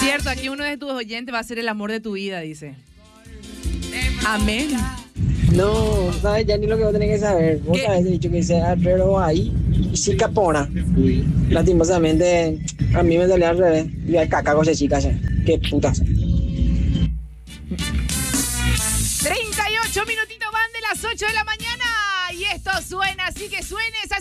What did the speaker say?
cierto, aquí uno de tus oyentes va a ser el amor de tu vida, dice. Amén. No, sabes ya ni lo que vos tenés que saber. Vos sabés, he dicho que dice Alfredo ahí y sí capona. Y lastimosamente a mí me salió al revés. Y al caca con esa chica, qué putas. 38 minutitos van de las 8 de la mañana y esto suena, así que suene esa